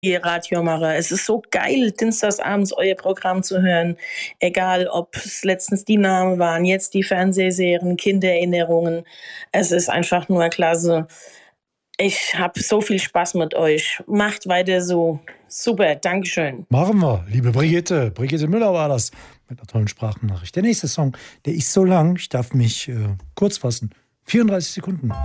ihr Radio mache. Es ist so geil, dienstagsabends euer Programm zu hören. Egal, ob es letztens die Namen waren, jetzt die Fernsehserien, Kindererinnerungen. Es ist einfach nur klasse. Ich habe so viel Spaß mit euch. Macht weiter so. Super, Dankeschön. Machen wir, liebe Brigitte. Brigitte Müller war das mit einer tollen Sprachnachricht. Der nächste Song, der ist so lang, ich darf mich kurz fassen. 34 Sekunden.